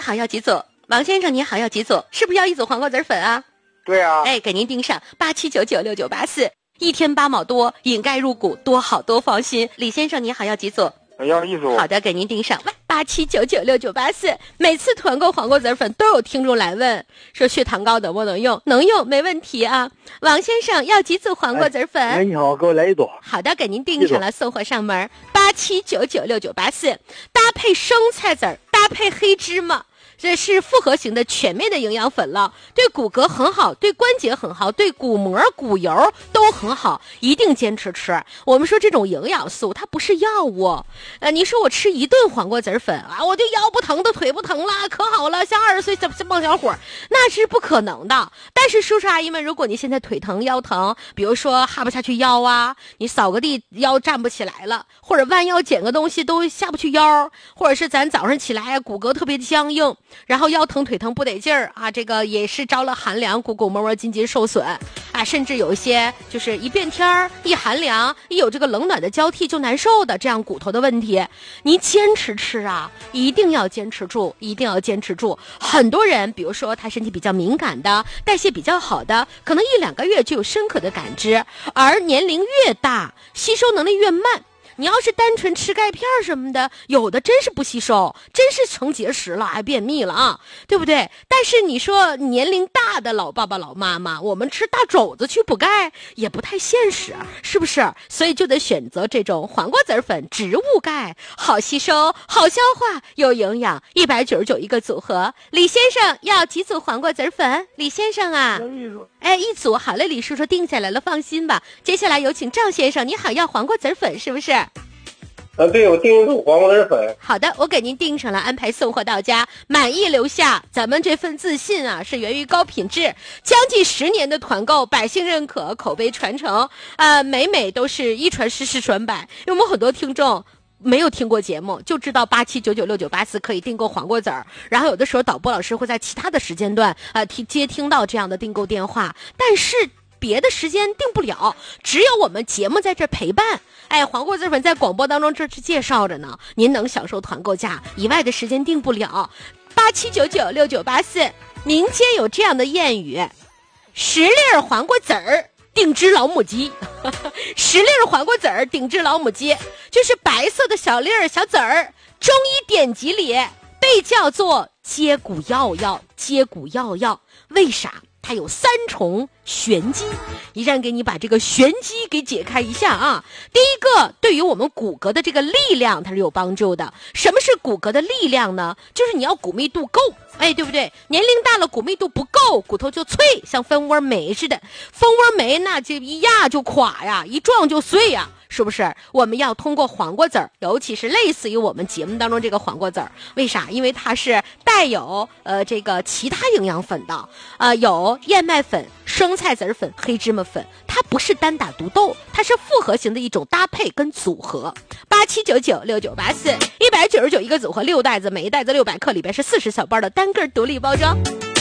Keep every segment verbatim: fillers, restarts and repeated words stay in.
好，要几组？王先生你好，要几组？是不是要一组黄瓜籽粉啊？ 对啊。 哎，给您订上八七九九六九八四，一天八毛多，引钙入骨，多好多放心。李先生你好，要几组？ 要一组。 好的，给您订上八七九九六九八四。每次团购黄瓜籽粉都有听众来问，说血糖高能不能用？能用，没问题啊。王先生要几组黄瓜籽粉？ 哎，你好，给我来一组。 好的，给您订上了，送货上门。八七九九六九八四，搭配生菜籽儿，搭配黑芝麻。这是复合型的全面的营养粉了，对骨骼很好，对关节很好，对骨膜骨油都很好，一定坚持吃。我们说这种营养素它不是药物，呃，你说我吃一顿黄瓜籽粉啊，我就腰不疼的腿不疼了，可好了，像二十岁小棒小伙，那是不可能的。但是叔叔阿姨们，如果你现在腿疼腰疼，比如说哈不下去腰啊，你扫个地腰站不起来了，或者弯腰捡个东西都下不去腰，或者是咱早上起来骨骼特别的僵硬，然后腰疼腿疼不得劲儿啊，这个也是着了寒凉，骨骨膜膜筋筋受损啊，甚至有一些就是一变天儿一寒凉，一有这个冷暖的交替就难受的这样骨头的问题，你坚持吃啊，一定要坚持住，一定要坚持住。很多人比如说他身体比较敏感的，代谢比较好的，可能一两个月就有深刻的感知，而年龄越大吸收能力越慢。你要是单纯吃钙片什么的，有的真是不吸收，真是成结石了，还便秘了啊，对不对？但是你说年龄大的老爸爸老妈妈，我们吃大肘子去补钙也不太现实，是不是？所以就得选择这种黄瓜籽粉，植物钙，好吸收，好消化，有营养，一百九十九一个组合。李先生要几组黄瓜籽粉？李先生啊，哎，一组。好嘞，李叔叔定下来了，放心吧。接下来有请赵先生，你好，要黄瓜籽粉是不是？ 啊，对，我订一组黄瓜籽粉。 好的，我给您订上了，安排送货到家，满意留下。咱们这份自信啊，是源于高品质，将近十年的团购，百姓认可，口碑传承，呃，每每都是一传十，十传百。因为我们很多听众没有听过节目，就知道八七九九六九八四可以订购黄瓜籽儿，然后有的时候导播老师会在其他的时间段呃听接听到这样的订购电话，但是别的时间定不了，只有我们节目在这陪伴。哎，黄瓜籽粉在广播当中这是介绍着呢，您能享受团购价，以外的时间定不了。八七九九六九八四，民间有这样的谚语：十粒黄瓜籽儿顶只老母鸡，十粒黄瓜籽儿顶只老母鸡，就是白色的小粒儿小籽儿，中医典籍里被叫做接骨药药，接骨药药，为啥？它有三重玄机，一站给你把这个玄机给解开一下啊。第一个，对于我们骨骼的这个力量它是有帮助的。什么是骨骼的力量呢？就是你要骨密度够，哎，对不对？年龄大了骨密度不够，骨头就脆，像蜂窝煤似的。蜂窝煤那就一压就垮呀，一撞就碎呀，是不是？我们要通过黄瓜籽儿，尤其是类似于我们节目当中这个黄瓜籽儿，为啥？因为它是带有呃这个其他营养粉的，呃有燕麦粉、生菜籽粉、黑芝麻粉，它不是单打独斗，它是复合型的一种搭配跟组合。八七九九六九八四，一百九十九一个组合，六袋子，每一袋子六百克，里边是四十小包的单个独立包装。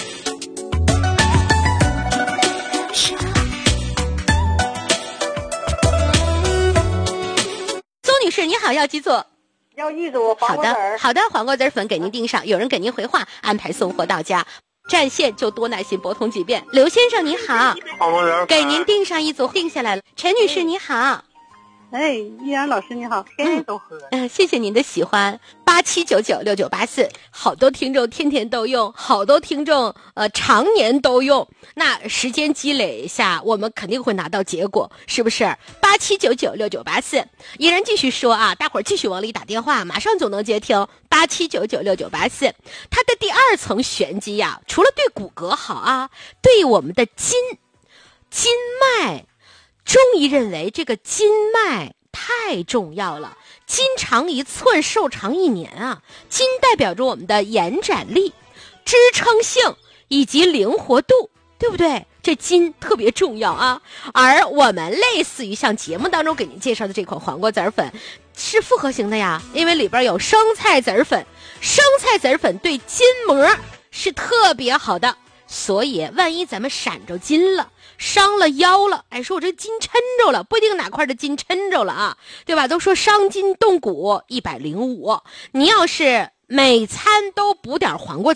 邹女士，你好，要几组？ 要一组黄瓜籽儿。 好的，好的，黄瓜籽粉给您订上，有人给您回话，安排送货到家。占线就多耐心拨通几遍。刘先生你好，给您订上一组，定下来了。陈女士你好， 哎，依然老师你好，天天都喝。 嗯、呃，谢谢您的喜欢。八七九九六九八四，好多听众天天都用，好多听众呃常年都用。那时间积累下，我们肯定会拿到结果，是不是？八七九九六九八四，依然继续说啊，大伙儿继续往里打电话，马上就能接听。八七九九六九八四，它的第二层玄机呀、啊，除了对骨骼好啊，对我们的筋筋脉，中医认为这个筋脉太重要了。筋长一寸，寿长一年啊！筋代表着我们的延展力、支撑性以及灵活度，对不对？这筋特别重要啊！而我们类似于像节目当中给您介绍的这款黄瓜籽粉，是复合型的呀，因为里边有生菜籽粉，生菜籽粉对筋膜是特别好的。所以万一咱们闪着筋了，伤了腰了，哎，说我这筋抻着了，不一定哪块的筋抻着了啊，对吧？都说伤筋动骨一百零五，你要是每餐都补点黄瓜